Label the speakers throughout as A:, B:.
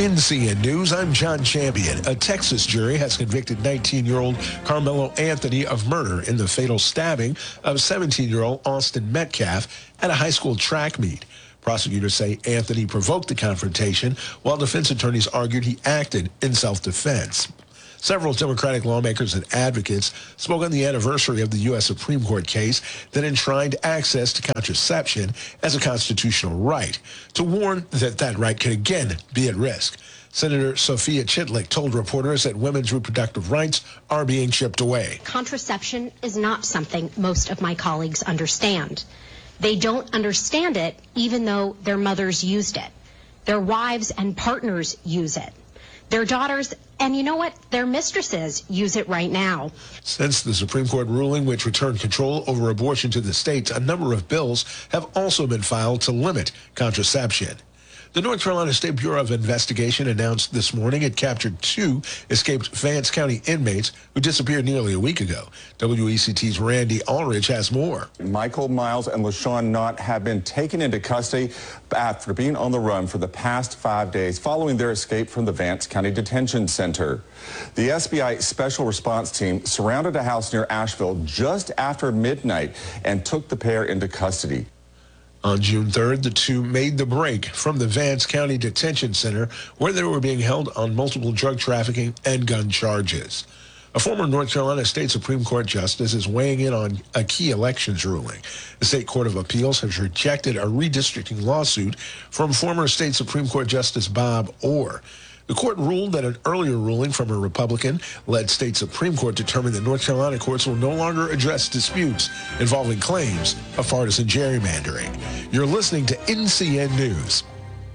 A: NCN News, I'm John Champion. A Texas jury has convicted 19-year-old Carmelo Anthony of murder in the fatal stabbing of 17-year-old Austin Metcalf at a high school track meet. Prosecutors say Anthony provoked the confrontation, while defense attorneys argued he acted in self-defense. Several Democratic lawmakers and advocates spoke on the anniversary of the U.S. Supreme Court case that enshrined access to contraception as a constitutional right, to warn that that right could again be at risk. Senator Sophia Chitlik told reporters that women's reproductive rights are being chipped away.
B: Contraception is not something most of my colleagues understand. They don't understand it even though their mothers used it. Their wives and partners use it. Their daughters, and you know what? Their mistresses use it right now.
A: Since the Supreme Court ruling, which returned control over abortion to the states, a number of bills have also been filed to limit contraception. The North Carolina State Bureau of Investigation announced this morning it captured 2 escaped Vance County inmates who disappeared nearly a week ago. WECT's Randy Ulrich has more.
C: Michael Miles and LaShawn Knott have been taken into custody after being on the run for the past 5 days following their escape from the Vance County Detention Center. The SBI Special Response Team surrounded a house near Asheville just after midnight and took the pair into custody.
A: On June 3rd, the 2 made the break from the Vance County Detention Center, where they were being held on multiple drug trafficking and gun charges. A former North Carolina State Supreme Court justice is weighing in on a key elections ruling. The State Court of Appeals has rejected a redistricting lawsuit from former State Supreme Court Justice Bob Orr. The court ruled that an earlier ruling from a Republican-led state Supreme Court determined that North Carolina courts will no longer address disputes involving claims of partisan gerrymandering. You're listening to NCN News.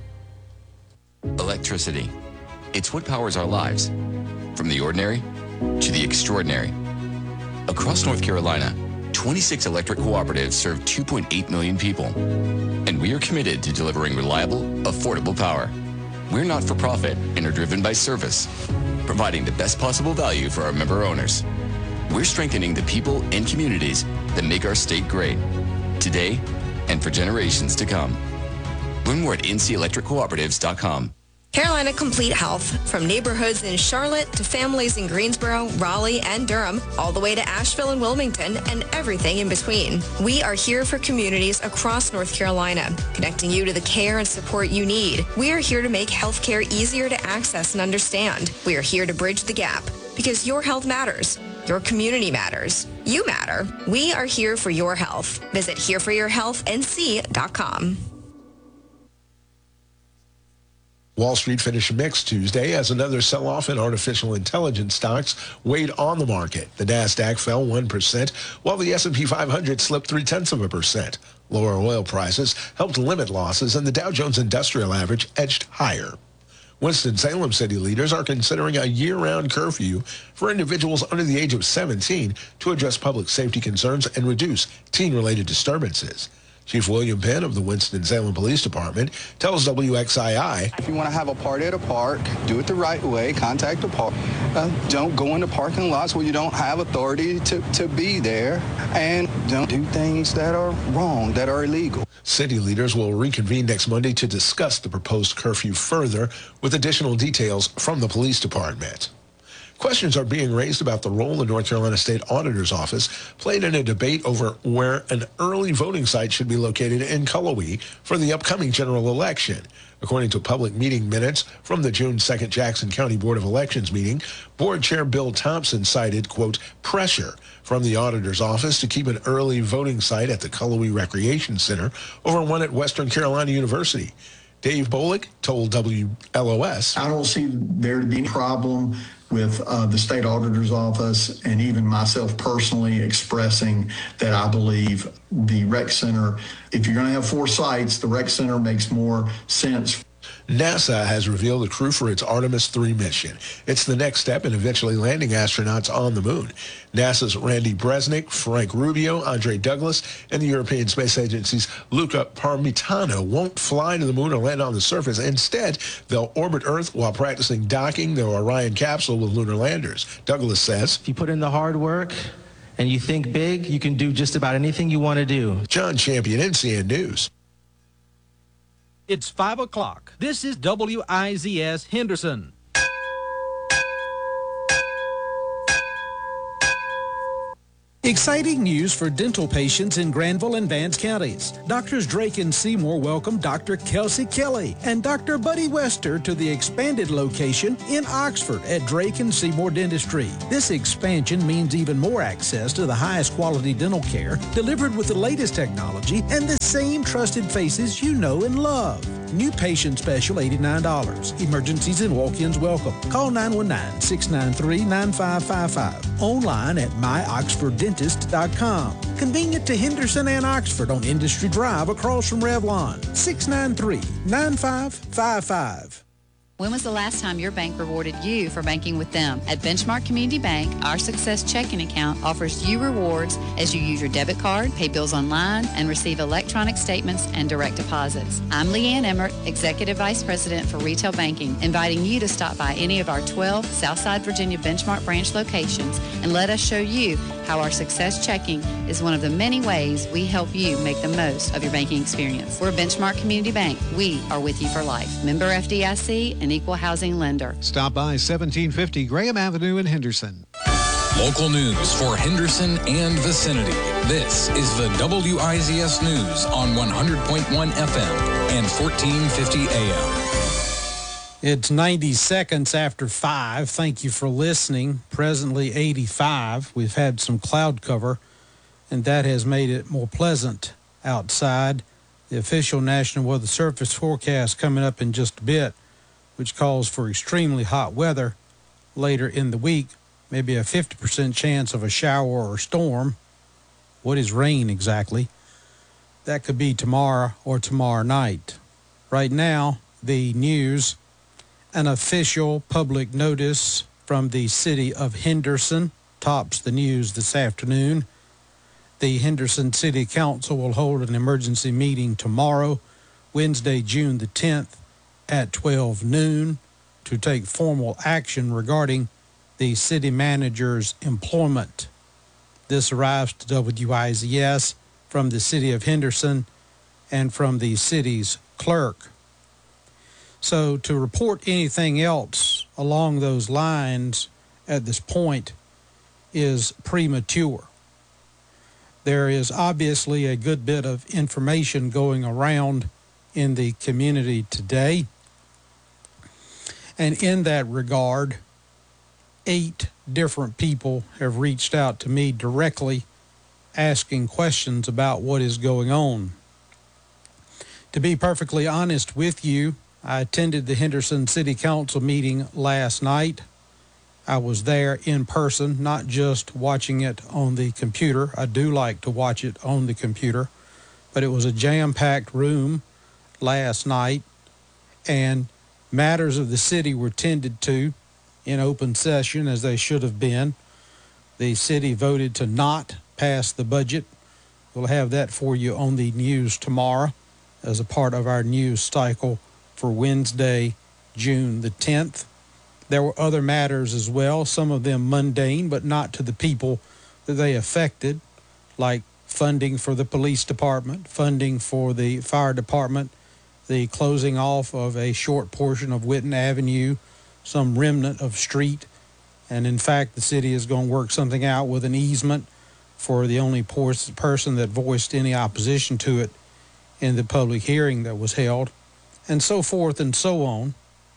D: Electricity. It's what powers our lives, from the ordinary to the extraordinary. Across North Carolina, 26 electric cooperatives serve 2.8 million people, and we are committed to delivering reliable, affordable power. We're not for profit and are driven by service, providing the best possible value for our member owners. We're strengthening the people and communities that make our state great, today and for generations to come. Learn more at ncelectriccooperatives.com.
E: Carolina Complete Health, from neighborhoods in Charlotte to families in Greensboro, Raleigh, and Durham, all the way to Asheville and Wilmington, and everything in between. We are here for communities across North Carolina, connecting you to the care and support you need. We are here to make healthcare easier to access and understand. We are here to bridge the gap, because your health matters. Your community matters. You matter. We are here for your health. Visit hereforyourhealthnc.com.
A: Wall Street finished mixed Tuesday as another sell-off in artificial intelligence stocks weighed on the market. The Nasdaq fell 1%, while the S&P 500 slipped 0.3%. Lower oil prices helped limit losses, and the Dow Jones Industrial Average edged higher. Winston-Salem city leaders are considering a year-round curfew for individuals under the age of 17 to address public safety concerns and reduce teen-related disturbances. Chief William Penn of the Winston-Salem Police Department tells WXII,
F: if you want to have a party at a park, do it the right way, contact the park. Don't go into parking lots where you don't have authority to be there, and don't do things that are wrong, that are illegal.
A: City leaders will reconvene next Monday to discuss the proposed curfew further with additional details from the police department. Questions are being raised about the role the North Carolina State Auditor's Office played in a debate over where an early voting site should be located in Cullowhee for the upcoming general election. According to public meeting minutes from the June 2nd Jackson County Board of Elections meeting, Board Chair Bill Thompson cited, quote, pressure from the auditor's office to keep an early voting site at the Cullowhee Recreation Center over one at Western Carolina University. Dave Bolick told WLOS,
G: I don't see there to be any problem with the state auditor's office and even myself personally expressing that I believe the rec center, if you're going to have 4 sites, the rec center makes more sense.
A: NASA has revealed the crew for its Artemis 3 mission. It's the next step in eventually landing astronauts on the moon. NASA's Randy Bresnik, Frank Rubio, Andre Douglas, and the European Space Agency's Luca Parmitano won't fly to the moon or land on the surface. Instead, they'll orbit Earth while practicing docking their Orion capsule with lunar landers. Douglas says,
H: if you put in the hard work and you think big, you can do just about anything you want to do.
A: John Champion, NCN News.
I: It's 5 o'clock. This is WIZS Henderson. Exciting news for dental patients in Granville and Vance counties. Doctors Drake and Seymour welcome Dr. Kelsey Kelly and Dr. Buddy Wester to the expanded location in Oxford at Drake and Seymour Dentistry. This expansion means even more access to the highest quality dental care delivered with the latest technology and the same trusted faces you know and love. New patient special, $89. Emergencies and walk-ins welcome. Call 919-693-9555. Online at myoxforddentist.com. Convenient to Henderson and Oxford on Industry Drive across from Revlon. 693-9555.
J: When was the last time your bank rewarded you for banking with them? At Benchmark Community Bank, our Success Checking account offers you rewards as you use your debit card, pay bills online, and receive electronic statements and direct deposits. I'm Leanne Emmert, Executive Vice President for Retail Banking, inviting you to stop by any of our 12 Southside Virginia Benchmark branch locations and let us show you how our Success Checking is one of the many ways we help you make the most of your banking experience. We're Benchmark Community Bank. We are with you for life. Member FDIC, an equal housing lender.
K: Stop by 1750 Graham Avenue in Henderson.
L: Local news for Henderson and vicinity. This is the WIZS News on 100.1 FM and 1450 AM.
I: It's 90 seconds after 5. Thank you for listening. Presently 85. We've had some cloud cover, and that has made it more pleasant outside. The official National Weather Service forecast coming up in just a bit, which calls for extremely hot weather later in the week, maybe a 50% chance of a shower or storm. What is rain exactly? That could be tomorrow or tomorrow night. Right now, the news, an official public notice from the city of Henderson tops the news this afternoon. The Henderson City Council will hold an emergency meeting tomorrow, Wednesday, June the 10th, at 12 noon to take formal action regarding the city manager's employment. This arrives to WIZS from the city of Henderson and from the city's clerk. So to report anything else along those lines at this point is premature. There is obviously a good bit of information going around in the community today. And in that regard, 8 different people have reached out to me directly asking questions about what is going on. To be perfectly honest with you, I attended the Henderson City Council meeting last night. I was there in person, not just watching it on the computer. I do like to watch it on the computer, but it was a jam-packed room last night, and matters of the city were tended to in open session as they should have been. The city voted to not pass the budget. We'll have that for you on the news tomorrow as a part of our news cycle for Wednesday, June the 10th. There were other matters as well, some of them mundane, but not to the people that they affected, like funding for the police department, funding for the fire department, the closing off of a short portion of Whitten Avenue, some remnant of street. And in fact, the city is going to work something out with an easement for the only person that voiced any opposition to it in the public hearing that was held, and so forth and so on.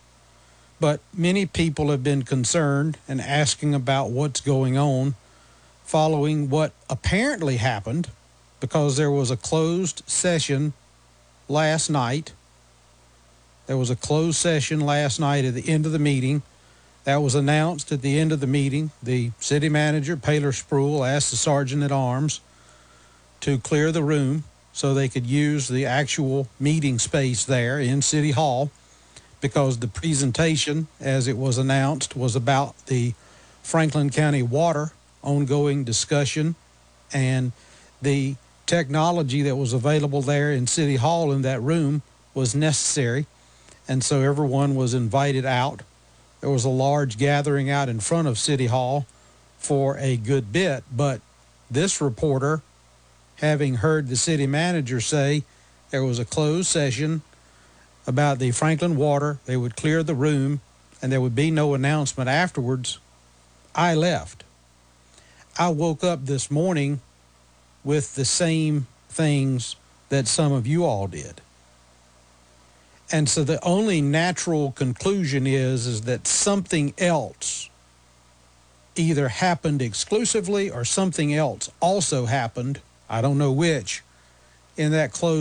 I: But many people have been concerned and asking about what's going on following what apparently happened, because there was a closed session last night. There was a closed session last night at the end of the meeting. That was announced at the end of the meeting. The city manager, Paler Spruill, asked the sergeant at arms to clear the room so they could use the actual meeting space there in City Hall, because the presentation, as it was announced, was about the Franklin County water ongoing discussion and the technology that was available there in City Hall in that room was necessary. And so everyone was invited out. There was a large gathering out in front of City Hall for a good bit, but this reporter, having heard the city manager say there was a closed session about the Franklin water. They would clear the room, and there would be no announcement afterwards. I left. I woke up this morning with the same things that some of you all did. And so the only natural conclusion is that something else either happened exclusively or something else also happened, I don't know which, in that closed